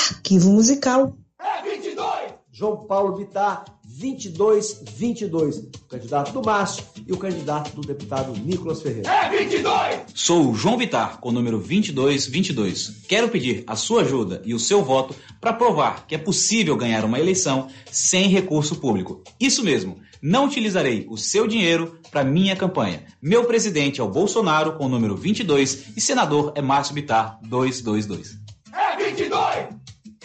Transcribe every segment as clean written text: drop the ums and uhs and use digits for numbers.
Arquivo musical. É 22! João Paulo Bittar, 2222. O candidato do Márcio e o candidato do deputado Nicolas Ferreira. É 22! Sou o João Bittar, com o número 2222. Quero pedir a sua ajuda e o seu voto para provar que é possível ganhar uma eleição sem recurso público. Isso mesmo, não utilizarei o seu dinheiro para minha campanha. Meu presidente é o Bolsonaro, com o número 22, e senador é Márcio Bittar, 222. É 22!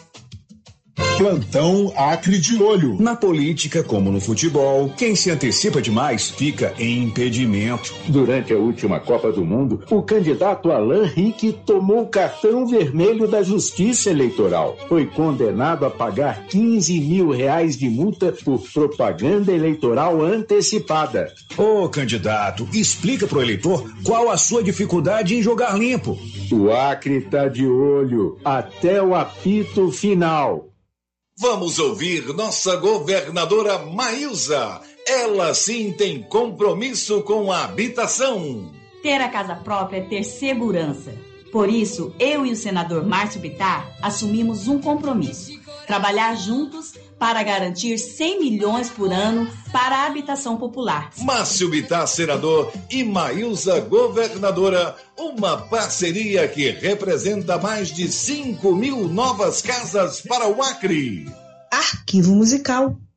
Plantão Acre de Olho. Na política, como no futebol, quem se antecipa demais fica em impedimento. Durante a última Copa do Mundo, o candidato Alain Rique tomou o cartão vermelho da Justiça Eleitoral. Foi condenado a pagar R$15 mil de multa por propaganda eleitoral antecipada. Ô, candidato, explica pro eleitor qual a sua dificuldade em jogar limpo. O Acre tá de olho até o apito final. Vamos ouvir nossa governadora Maísa. Ela sim tem compromisso com a habitação. Ter a casa própria é ter segurança. Por isso, eu e o senador Márcio Bittar assumimos um compromisso. Trabalhar juntos para garantir 100 milhões por ano para a habitação popular. Márcio Bittar, senador, e Maísa, governadora, uma parceria que representa mais de 5.000 novas casas para o Acre. Arquivo musical.